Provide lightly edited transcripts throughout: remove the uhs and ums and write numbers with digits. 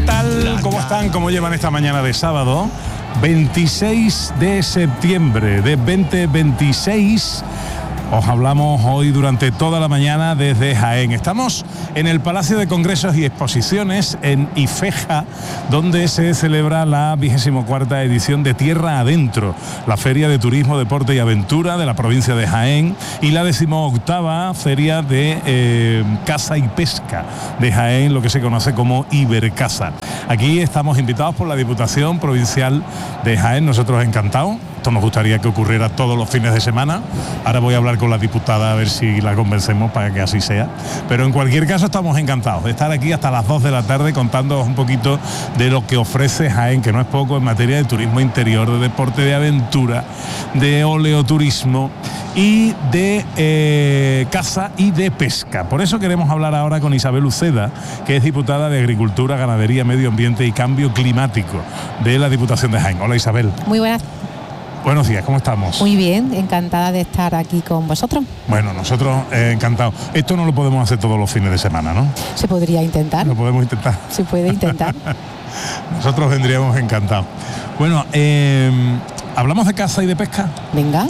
¿Qué tal? ¿Cómo están? ¿Cómo llevan esta mañana de sábado? 26 de septiembre de 2026. Os hablamos hoy durante toda la mañana desde Jaén. Estamos en el Palacio de Congresos y Exposiciones en Ifeja, donde se celebra la 24ª edición de Tierra Adentro, la Feria de Turismo, Deporte y Aventura de la provincia de Jaén, y la 18ª Feria de Caza y Pesca de Jaén, lo que se conoce como Ibercaza. Aquí estamos invitados por la Diputación Provincial de Jaén, nosotros encantados. Esto nos gustaría que ocurriera todos los fines de semana. Ahora voy a hablar con la diputada a ver si la convencemos para que así sea. Pero en cualquier caso estamos encantados de estar aquí hasta las 2 de la tarde contándoos un poquito de lo que ofrece Jaén, que no es poco, en materia de turismo interior, de deporte de aventura, de oleoturismo y de caza y de pesca. Por eso queremos hablar ahora con Isabel Uceda, que es diputada de Agricultura, Ganadería, Medio Ambiente y Cambio Climático de la Diputación de Jaén. Hola, Isabel. Muy buenas. Buenos días, ¿cómo estamos? Muy bien, encantada de estar aquí con vosotros. Bueno, nosotros encantados. Esto no lo podemos hacer todos los fines de semana, ¿no? Se podría intentar. Lo podemos intentar. Se puede intentar. Nosotros vendríamos encantados. Bueno, ¿hablamos de caza y de pesca? Venga.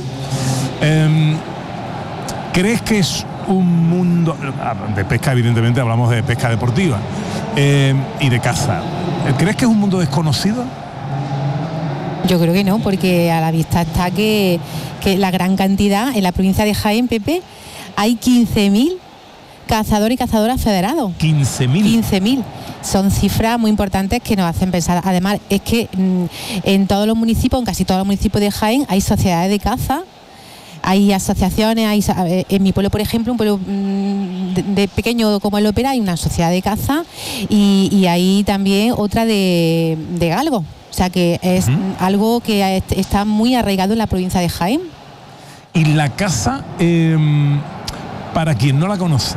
¿Crees que es un mundo... De pesca, evidentemente, hablamos de pesca deportiva y de caza. ¿Crees que es un mundo desconocido? Yo creo que no, porque a la vista está que la gran cantidad, en la provincia de Jaén, Pepe, hay 15.000 cazadores y cazadoras federados. 15.000. 15.000. Son cifras muy importantes que nos hacen pensar. Además, es que en todos los municipios, en casi todos los municipios de Jaén, hay sociedades de caza, hay asociaciones, en mi pueblo, por ejemplo, un pueblo de pequeño como el Ópera, hay una sociedad de caza y hay también otra de galgo. O sea que es algo que está muy arraigado en la provincia de Jaén. Y la caza, para quien no la conoce,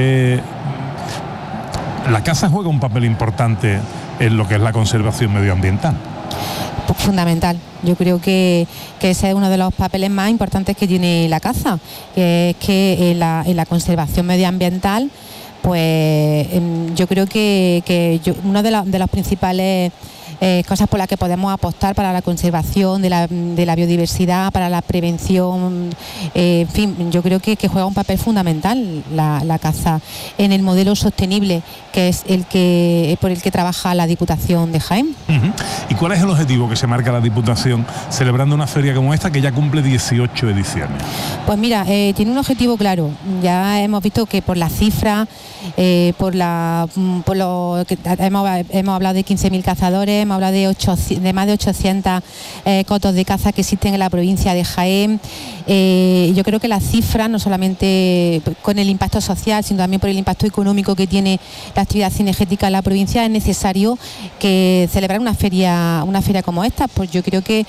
la caza juega un papel importante en lo que es la conservación medioambiental. Fundamental. Yo creo que ese es uno de los papeles más importantes que tiene la caza, que es que en la conservación medioambiental, pues yo creo que uno de los principales cosas por las que podemos apostar para la conservación de la biodiversidad, para la prevención, en fin, yo creo que juega un papel fundamental la caza en el modelo sostenible, que es por el que trabaja la Diputación de Jaén. ¿Y cuál es el objetivo que se marca la Diputación celebrando una feria como esta que ya cumple 18 ediciones? Pues mira, tiene un objetivo claro. Ya hemos visto que por las cifras, por lo que hemos hablado de 15.000 cazadores, hemos hablado de más de 800 cotos de caza que existen en la provincia de Jaén. Yo creo que las cifras, no solamente con el impacto social, sino también por el impacto económico que tiene la actividad cinegética en la provincia, es necesario que celebrar una feria como esta. Pues yo creo que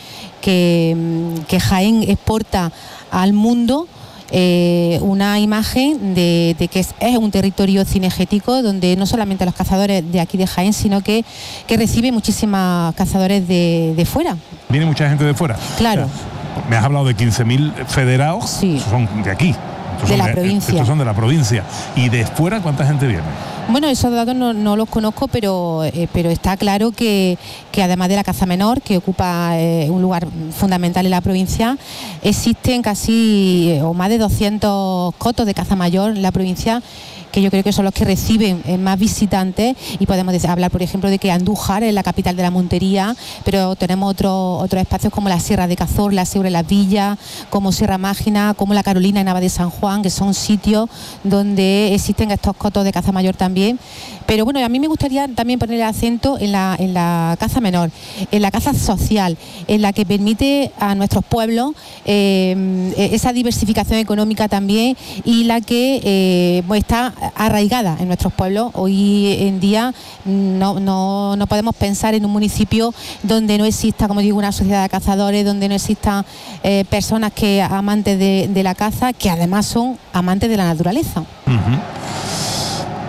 Jaén exporta al mundo una imagen de que es un territorio cinegético donde no solamente los cazadores de aquí de Jaén, sino que recibe muchísimos cazadores de fuera. ¿Viene mucha gente de fuera? Claro. Me has hablado de 15.000 federados, sí. Son de aquí. De la provincia. Estos son de la provincia. ¿Y de fuera cuánta gente viene? Bueno, esos datos no los conozco, pero está claro que además de la caza menor, que ocupa un lugar fundamental en la provincia, existen casi o más de 200 cotos de caza mayor en la provincia, que yo creo que son los que reciben más visitantes, y podemos hablar, por ejemplo, de que Andújar es la capital de la montería, pero tenemos otros espacios como la Sierra de Cazorla, Segura de las Villas, como Sierra Mágina, como la Carolina y Nava de San Juan, que son sitios donde existen estos cotos de caza mayor también. Pero bueno, a mí me gustaría también poner el acento en la caza menor, en la caza social, en la que permite a nuestros pueblos esa diversificación económica también, y la que está arraigada en nuestros pueblos. Hoy en día no podemos pensar en un municipio donde no exista, como digo, una sociedad de cazadores, donde no existan personas amantes de la caza, que además son amantes de la naturaleza.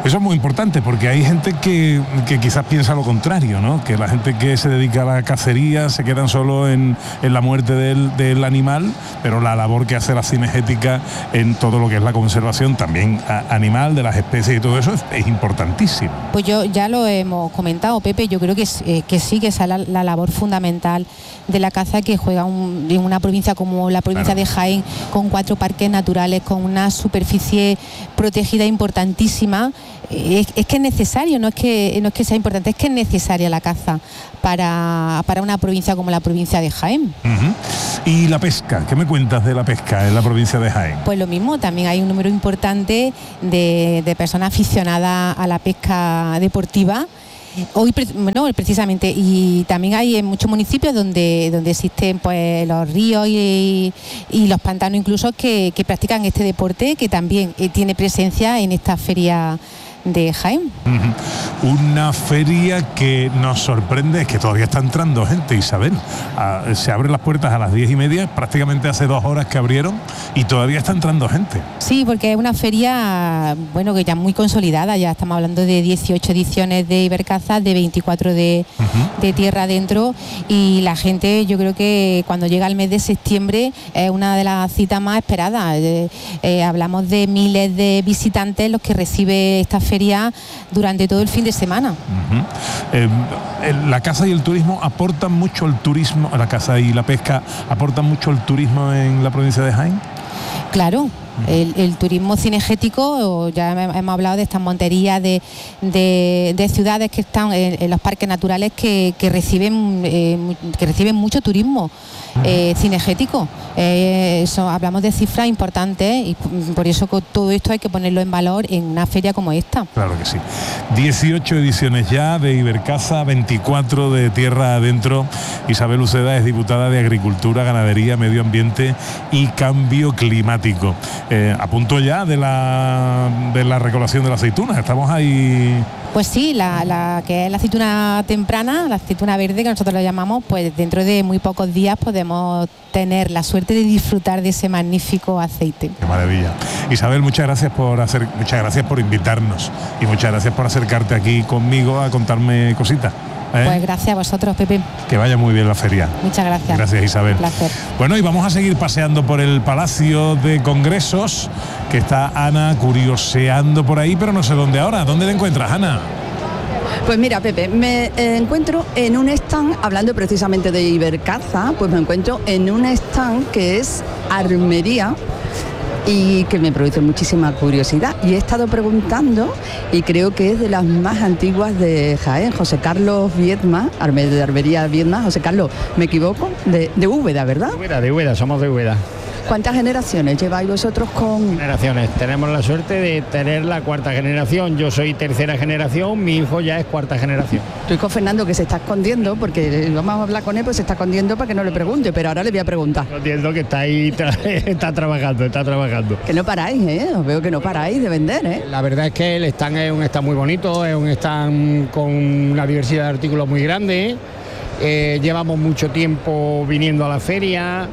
Eso es muy importante porque hay gente que quizás piensa lo contrario, ¿no? Que la gente que se dedica a la cacería se quedan solo en la muerte del animal, pero la labor que hace la cinegética en todo lo que es la conservación también animal, de las especies y todo eso es importantísimo. Pues yo ya lo hemos comentado, Pepe, yo creo que sí, que esa es la labor fundamental de la caza que juega en una provincia como la provincia de Jaén, con 4 parques naturales, con una superficie protegida importantísima. Es que es necesario, no es que sea importante, es que es necesaria la caza para una provincia como la provincia de Jaén. ¿Y la pesca? ¿Qué me cuentas de la pesca en la provincia de Jaén? Pues lo mismo, también hay un número importante de personas aficionadas a la pesca deportiva. Hoy, precisamente, y también hay en muchos municipios donde existen pues los ríos y los pantanos incluso que practican este deporte, que también tiene presencia en esta feria de Jaén. Una feria que nos sorprende es que todavía está entrando gente, Isabel. Se abren las puertas a las 10:30, prácticamente hace 2 horas que abrieron y todavía está entrando gente. Sí, porque es una feria, que ya muy consolidada, ya estamos hablando de 18 ediciones de Ibercaza, de 24 de tierra adentro, y la gente, yo creo que cuando llega el mes de septiembre es una de las citas más esperadas. Hablamos de miles de visitantes los que recibe esta feria durante todo el fin de semana. La caza y el turismo aportan mucho al turismo, la caza y la pesca aportan mucho al turismo en la provincia de Jaén. Claro. El turismo cinegético, ya hemos hablado de estas monterías de ciudades que están en los parques naturales que reciben mucho turismo cinegético. Hablamos de cifras importantes y por eso con todo esto hay que ponerlo en valor en una feria como esta. Claro que sí. 18 ediciones ya de Ibercaza, 24 de tierra adentro. Isabel Uceda es diputada de Agricultura, Ganadería, Medio Ambiente y Cambio Climático. A punto ya de la recolección de las aceitunas, estamos ahí. Pues sí, la que es la aceituna temprana, la aceituna verde que nosotros la llamamos, pues dentro de muy pocos días podemos tener la suerte de disfrutar de ese magnífico aceite. Qué maravilla. Isabel, muchas gracias por invitarnos y muchas gracias por acercarte aquí conmigo a contarme cositas. Pues gracias a vosotros, Pepe. Que vaya muy bien la feria. Muchas gracias. Gracias, Isabel. Un placer. Bueno, y vamos a seguir paseando por el Palacio de Congresos, que está Ana curioseando por ahí, pero no sé dónde ahora. ¿Dónde te encuentras, Ana? Pues mira, Pepe, me encuentro en un stand, hablando precisamente de Ibercaza, pues me encuentro en un stand que es armería y que me produce muchísima curiosidad. Y he estado preguntando, y creo que es de las más antiguas de Jaén, José Carlos Viedma, de Armería Viedma. José Carlos, ¿me equivoco? De Úbeda, ¿verdad? De Úbeda, somos de Úbeda. ¿Cuántas generaciones lleváis vosotros con...? Generaciones. Tenemos la suerte de tener la 4ª generación. Yo soy 3ª generación, mi hijo ya es 4ª generación. Tu hijo Fernando, que se está escondiendo, porque vamos a hablar con él, pues se está escondiendo para que no le pregunte, pero ahora le voy a preguntar. Entiendo que está ahí, está trabajando. Que no paráis, Os veo que no paráis de vender, La verdad es que el stand es un stand muy bonito, es un stand con una diversidad de artículos muy grande. Llevamos mucho tiempo viniendo a la feria.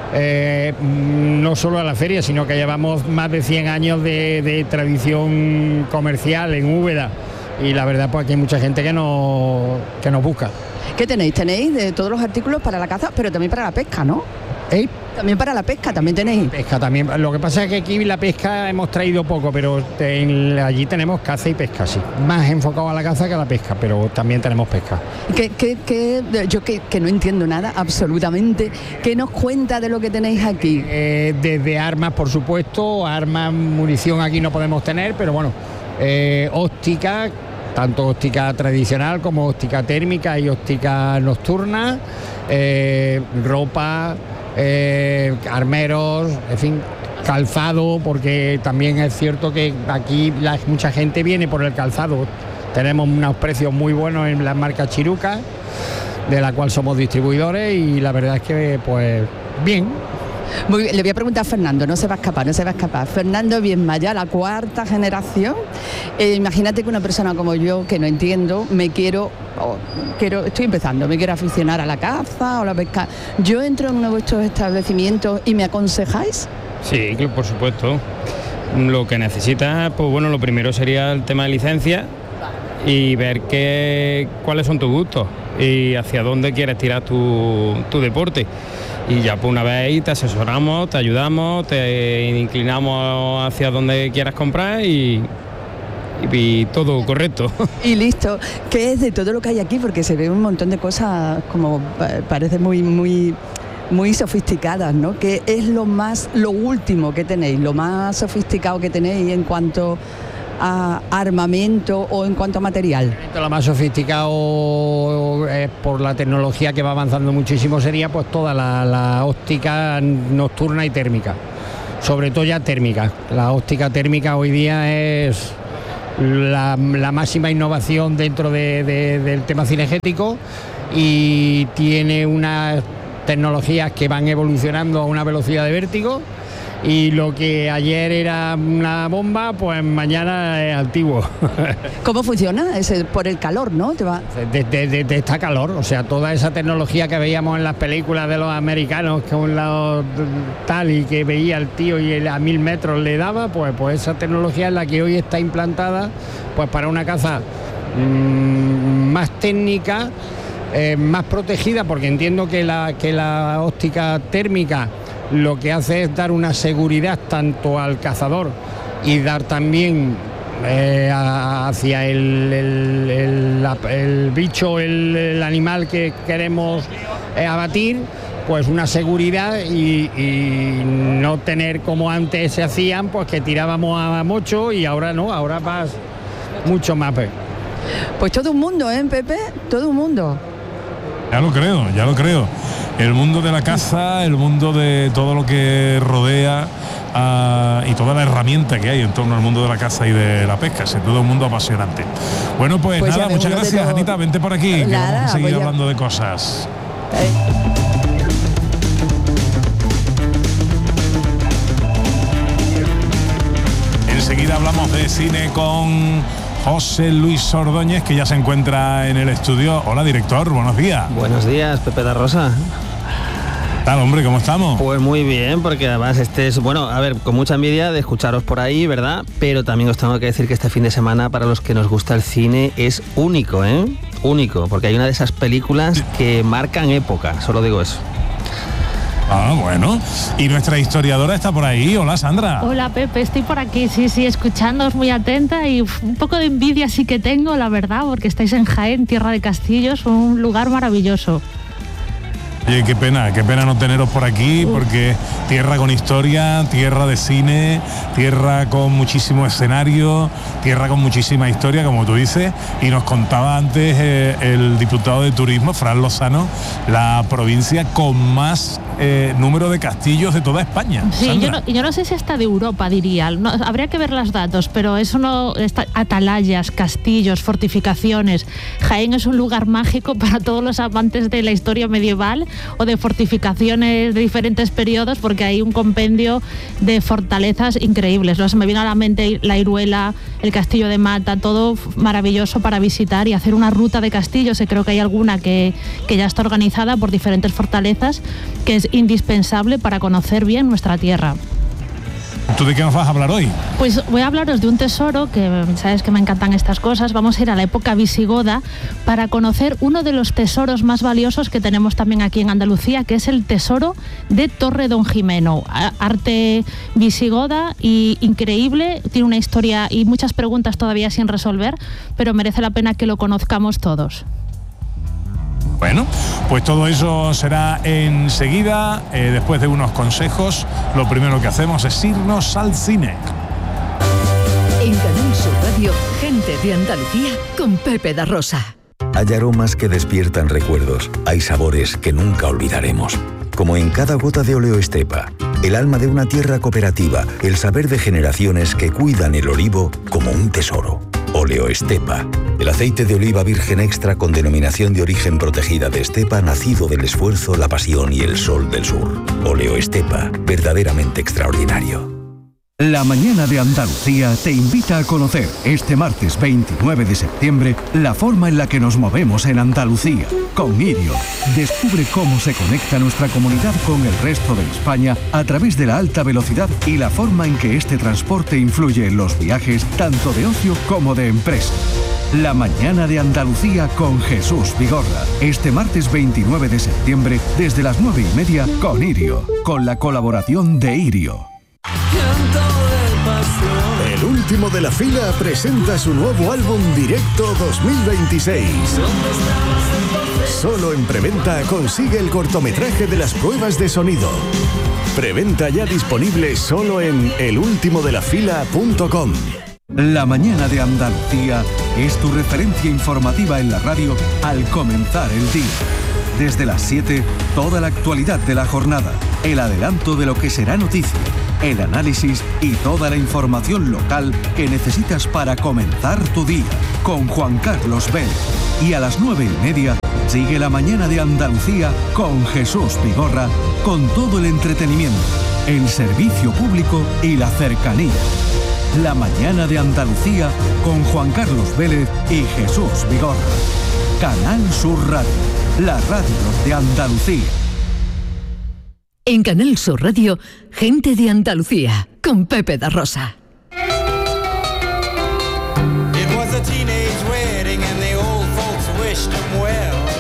No solo a la feria, sino que llevamos más de 100 años de tradición comercial en Úbeda, y la verdad pues aquí hay mucha gente que nos busca. ¿Qué tenéis? Tenéis de todos los artículos para la caza, pero también para la pesca, ¿no? También para la pesca, también tenéis. Pesca también. Lo que pasa es que aquí la pesca hemos traído poco, pero allí tenemos caza y pesca, sí. Más enfocado a la caza que a la pesca, pero también tenemos pesca. Yo que no entiendo nada, absolutamente. ¿Qué nos cuenta de lo que tenéis aquí? Desde armas, por supuesto, armas, munición aquí no podemos tener, pero bueno, óptica, tanto óptica tradicional como óptica térmica y óptica nocturna, ropa, armeros, en fin, calzado, porque también es cierto que aquí mucha gente viene por el calzado. Tenemos unos precios muy buenos en las marcas Chiruca, de la cual somos distribuidores, y la verdad es que pues bien. Muy bien, le voy a preguntar a Fernando, no se va a escapar. Fernando Viedma, ya la 4ª generación. Imagínate que una persona como yo, que no entiendo, estoy empezando, me quiero aficionar a la caza o la pesca. ¿Yo entro en uno de vuestros establecimientos y me aconsejáis? Sí, por supuesto. Lo que necesitas, pues bueno, lo primero sería el tema de licencia y ver cuáles son tus gustos y hacia dónde quieres tirar tu deporte. Y ya pues una vez ahí te asesoramos, te ayudamos, te inclinamos hacia donde quieras comprar y todo correcto. Y listo. ¿Qué es de todo lo que hay aquí? Porque se ve un montón de cosas como parece muy sofisticadas, ¿no? ¿Qué es lo último que tenéis, lo más sofisticado que tenéis en cuanto a armamento o en cuanto a material? Lo más sofisticado por la tecnología que va avanzando muchísimo sería pues toda la óptica nocturna y térmica, sobre todo ya térmica. La óptica térmica hoy día es la máxima innovación dentro del tema cinegético y tiene unas tecnologías que van evolucionando a una velocidad de vértigo, y lo que ayer era una bomba, pues mañana es antiguo. ¿Cómo funciona? Es por el calor, ¿no? De esta calor, o sea, toda esa tecnología que veíamos en las películas de los americanos, que a un lado tal y que veía el tío y a 1000 metros le daba, pues esa tecnología es la que hoy está implantada pues para una caza más técnica, más protegida, porque entiendo que la óptica térmica lo que hace es dar una seguridad tanto al cazador y dar también hacia el bicho, el animal que queremos abatir, pues una seguridad y no tener como antes se hacían, pues que tirábamos a mocho y ahora no, ahora vas mucho más. Pues todo un mundo, Pepe, todo un mundo. Ya lo creo. El mundo de la caza, el mundo de todo lo que rodea y toda la herramienta que hay en torno al mundo de la caza y de la pesca. Es todo un mundo apasionante. Bueno, pues nada, muchas gracias, Anita. Vente por aquí, que vamos a seguir hablando de cosas. Enseguida hablamos de cine con José Luis Ordóñez, que ya se encuentra en el estudio. Hola, director, buenos días. Buenos días, Pepe da Rosa. ¿Qué tal, hombre? ¿Cómo estamos? Pues muy bien, porque además con mucha envidia de escucharos por ahí, ¿verdad? Pero también os tengo que decir que este fin de semana, para los que nos gusta el cine, es único, Único, porque hay una de esas películas que marcan época, solo digo eso. Ah, bueno. Y nuestra historiadora está por ahí. Hola, Sandra. Hola, Pepe, estoy por aquí, sí, escuchándoos muy atenta y un poco de envidia sí que tengo, la verdad, porque estáis en Jaén, tierra de castillos, un lugar maravilloso. Oye, qué pena no teneros por aquí, porque tierra con historia, tierra de cine, tierra con muchísimo escenario, tierra con muchísima historia, como tú dices, y nos contaba antes el diputado de Turismo, Fran Lozano, la provincia con más número de castillos de toda España. Sí, yo no sé si hasta de Europa, diría, no, habría que ver los datos, pero eso no está, atalayas, castillos, fortificaciones. Jaén es un lugar mágico para todos los amantes de la historia medieval o de fortificaciones de diferentes periodos, porque hay un compendio de fortalezas increíbles. Se me viene a la mente la Iruela, el castillo de Mata, todo maravilloso para visitar y hacer una ruta de castillos, y creo que hay alguna que ya está organizada por diferentes fortalezas, que es indispensable para conocer bien nuestra tierra. ¿Tú de qué nos vas a hablar hoy? Pues voy a hablaros de un tesoro, que sabes que me encantan estas cosas. Vamos a ir a la época visigoda para conocer uno de los tesoros más valiosos que tenemos también aquí en Andalucía, que es el tesoro de Torre Don Jimeno. Arte visigoda y increíble, tiene una historia y muchas preguntas todavía sin resolver, pero merece la pena que lo conozcamos todos. Bueno, pues todo eso será enseguida, después de unos consejos. Lo primero que hacemos es irnos al cine. En Canal Sur Radio, Gente de Andalucía con Pepe da Rosa. Hay aromas que despiertan recuerdos, hay sabores que nunca olvidaremos. Como en cada gota de Oleo Estepa, el alma de una tierra cooperativa, el saber de generaciones que cuidan el olivo como un tesoro. Oleo Estepa, el aceite de oliva virgen extra con denominación de origen protegida de Estepa, nacido del esfuerzo, la pasión y el sol del sur. Oleo Estepa, verdaderamente extraordinario. La Mañana de Andalucía te invita a conocer este martes 29 de septiembre la forma en la que nos movemos en Andalucía. Con Irio, descubre cómo se conecta nuestra comunidad con el resto de España a través de la alta velocidad y la forma en que este transporte influye en los viajes tanto de ocio como de empresa. La Mañana de Andalucía con Jesús Vigorra. Este martes 29 de septiembre desde las 9:30 con Irio, con la colaboración de Irio. El último de la fila presenta su nuevo álbum Directo 2026. Solo en preventa consigue el cortometraje de las pruebas de sonido. Preventa ya disponible solo en elultimodelafila.com. La Mañana de Andalucía es tu referencia informativa en la radio al comenzar el día. Desde las 7, toda la actualidad de la jornada, el adelanto de lo que será noticia, el análisis y toda la información local que necesitas para comenzar tu día, con Juan Carlos Vélez. Y a las 9:30 sigue La Mañana de Andalucía con Jesús Vigorra, con todo el entretenimiento, el servicio público y la cercanía. La Mañana de Andalucía con Juan Carlos Vélez y Jesús Vigorra. Canal Sur Radio, la radio de Andalucía. En Canal Sur Radio, Gente de Andalucía, con Pepe da Rosa. It was a teenage wedding and the old folks wished him well.